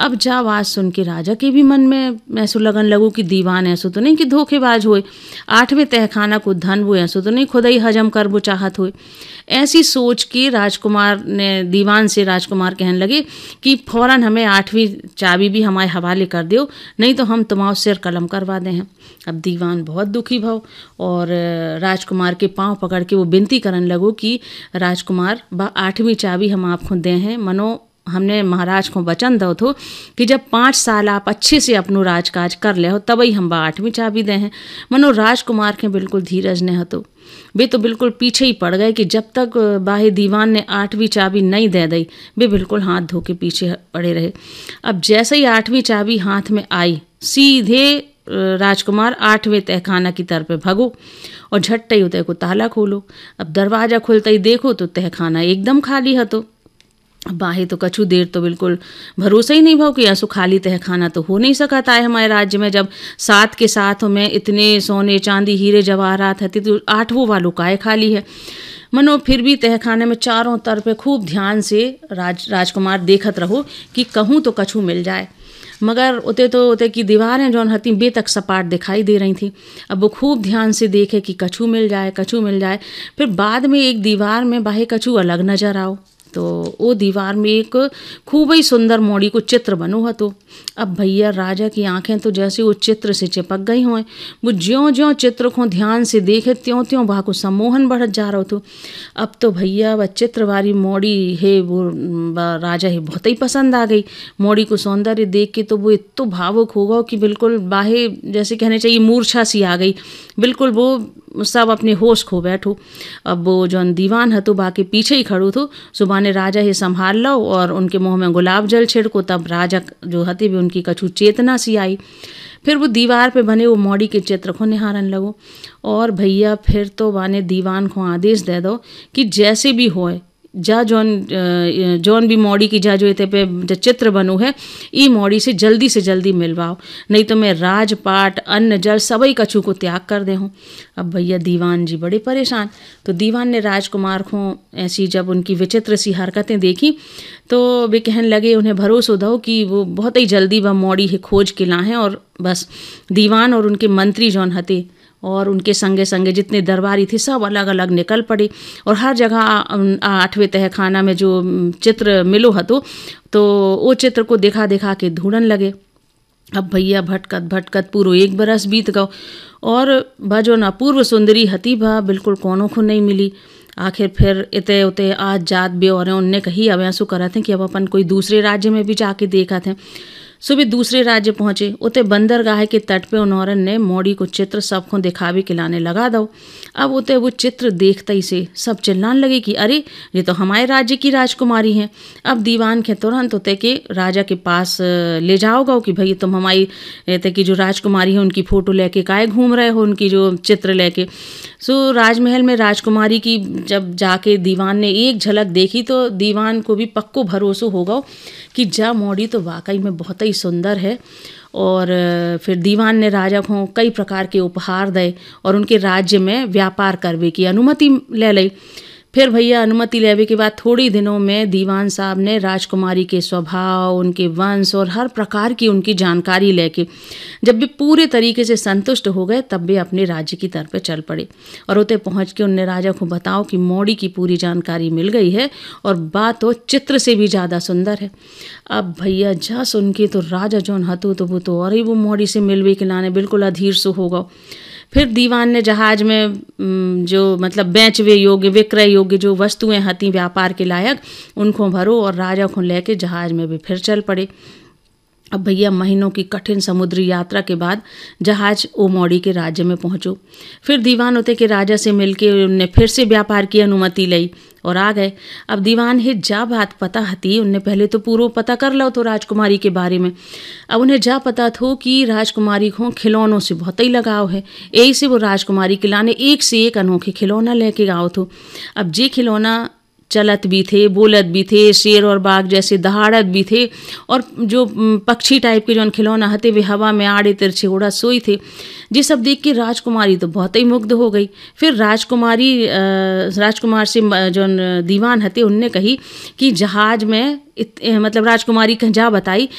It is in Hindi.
अब जा बात सुन के राजा के भी मन में ऐसो लगन लगो कि दीवान ऐसो तो नहीं कि धोखेबाज होए, 8वें तहखाना को धन वो ऐसो तो नहीं खुद ही हजम कर वो चाहत होए। ऐसी सोच के राजकुमार ने दीवान से राजकुमार कहने लगे कि फौरन हमें 8वीं चाबी भी हमारे हवाले कर दो, नहीं तो हम तुम्हारा सिर कलम करवा दे हैं। अब दीवान बहुत दुखी भाव और राजकुमार के पांव पकड़ के वो विनती करने लगो कि राजकुमार 8वीं चाबी हम आपको दे हैं, मनो हमने महाराज को वचन दो थो कि जब 5 साल आप अच्छे से अपनो राजकाज कर ले हो तब ही हम 8वीं चाबी दे हैं। मनो राजकुमार के बिल्कुल धीरज न हतो, वे तो बिल्कुल पीछे ही पड़ गए कि जब तक बाहे दीवान ने 8वीं चाबी नहीं दे दी वे बिल्कुल हाथ धो के पीछे पड़े रहे। अब जैसे ही 8वीं चाबी हाथ में आई सीधे राजकुमार 8वें तहखाना की तरफ भगो और झट्ट ही उतय को ताला खोलो। अब दरवाजा खुलते ही देखो तो तहखाना एकदम खाली हतो। बाहे तो कछु देर तो बिल्कुल भरोसा ही नहीं भाव कि ऐसो खाली तहखाना तो हो नहीं सका था हमारे राज्य में, जब साथ के साथ में इतने सोने चांदी हीरे जवाहरात हती तो 8वां वालों काय खाली है। मनो फिर भी तहखाने में चारों तरफ खूब ध्यान से राजकुमार देखत रहो कि कहूँ तो कछु मिल जाए, मगर उते की दीवारें जौन हती बेतक सपाट दिखाई दे रही थी। अब वो खूब ध्यान से देखे कि कछु मिल जाए कछु मिल जाए। फिर बाद में एक दीवार में बाहे कछु अलग नजर आओ तो वो दीवार में एक खूब ही सुंदर मोड़ी को चित्र बनो हतो। अब भैया राजा की आंखें तो जैसे वो चित्र से चिपक गई हों, वो ज्यों ज्यों चित्र को ध्यान से देखे त्यों त्यों वहाँ को सम्मोहन बढ़त जा रहा तो। अब तो भैया वह चित्र वाली मोड़ी है वो राजा है बहुत ही पसंद आ गई। मोड़ी को सौंदर्य देख के तो वो इतना भावुक हो गया कि बिल्कुल बाहे जैसे कहने चाहिए मूर्छा सी आ गई, बिल्कुल वो सब अपने होश खो बैठो। अब वो जौन दीवान हतो बाकी पीछे ही खड़ो थो, सुबह ने राजा ही संभाल लो और उनके मुंह में गुलाब जल छिड़को। तब राजा जो हती भी उनकी कछु चेतना सी आई। फिर वो दीवार पे बने वो मोड़ी के चित्र को निहारन लगो और भैया फिर तो वाने दीवान को आदेश दे दो कि जैसे भी होए जा जौन भी मोड़ी की जा जो इते पे जो चित्र बनो है ई मोड़ी से जल्दी मिलवाओ, नहीं तो मैं राजपाट अन्न जल सबई कछु को त्याग कर दे हूँ। अब भैया दीवान जी बड़े परेशान, तो दीवान ने राजकुमार को ऐसी जब उनकी विचित्र सी हरकतें देखी तो वे कहने लगे उन्हें भरोसा दो कि वो बहुत ही जल्दी वह मोड़ी है खोज के लाएं। और बस दीवान और उनके मंत्री जौन हते और उनके संगे संगे जितने दरबारी थे सब अलग अलग निकल पड़े और हर जगह 8वें तहखाना में जो चित्र मिलो हतो तो वो चित्र को दिखा दिखा के ढूंढन लगे। अब भैया भटकत भटकत पूरो 1 बरस बीत गओ और बा जो अपूर्व सुंदरी हती बा बिल्कुल कोनो को नहीं मिली। आखिर फिर इते उते आज जात बे और उनने कही अब ऐसो करत हैं कि अब अपन कोई दूसरे राज्य में भी जाके देखा थे। सुबह दूसरे राज्य पहुंचे, उते बंदरगाह के तट पे उन्होंने ने मोड़ी को चित्र सबको दिखावे के लाने लगा दो। अब उते वो चित्र देखते ही से सब चिल्लाने लगे कि अरे ये तो हमारे राज्य की राजकुमारी हैं। अब दीवान के तुरंत उते के राजा के पास ले जाओगा कि भाई तुम हमारी ते की जो राजकुमारी है उनकी फोटो लेके काहे घूम रहे हो, उनकी जो चित्र लेके। सो राजमहल में राजकुमारी की जब जाके दीवान ने एक झलक देखी तो दीवान को भी पक्को भरोसा होगा कि जा मोड़ी तो वाकई में बहुत ही सुंदर है। और फिर दीवान ने राजा को कई प्रकार के उपहार दे और उनके राज्य में व्यापार करवे की अनुमति ले ली। फिर भैया अनुमति लेवे के बाद थोड़ी दिनों में दीवान साहब ने राजकुमारी के स्वभाव, उनके वंश और हर प्रकार की उनकी जानकारी लेके जब भी पूरे तरीके से संतुष्ट हो गए तब भी अपने राज्य की तरफ चल पड़े। और उते पहुंच के उनने राजा को बताओ कि मोड़ी की पूरी जानकारी मिल गई है और बात तो चित्र से भी ज़्यादा सुंदर है। अब भैया जा सुन के तो राजा जौन हतो तो वो तो और ही वो मोड़ी से मिलवे के लाने बिल्कुल अधीर सो होगा। फिर दीवान ने जहाज में जो मतलब बेचवे योग्य विक्रय योग्य जो वस्तुएं हती व्यापार के लायक उनको भरो और राजा को लेके जहाज में भी फिर चल पड़े। अब भैया महीनों की कठिन समुद्री यात्रा के बाद जहाज ओमोड़ी के राज्य में पहुंचो। फिर दीवान उते के राजा से मिलके उनने फिर से व्यापार की अनुमति ली और आ गए। अब दीवान ही जा बात पता हती उनने पहले तो पूरा पता कर लो तो राजकुमारी के बारे में। अब उन्हें जा पता थो कि राजकुमारी को खिलौनों से बहुत ही लगाव है, यही से वो राजकुमारी के लाने एक से एक अनोखे खिलौना लेके आओ थो। अब जे खिलौना चलत भी थे, बोलत भी थे, शेर और बाघ जैसे दहाड़त भी थे और जो पक्षी टाइप के जो खिलौना हते वे हवा में आड़े तिरछे उड़ा सोई थे। ये सब देख के राजकुमारी तो बहुत ही मुग्ध हो गई। फिर राजकुमार से जो दीवान हते उनने कही कि जहाज में मतलब राजकुमारी जा बताई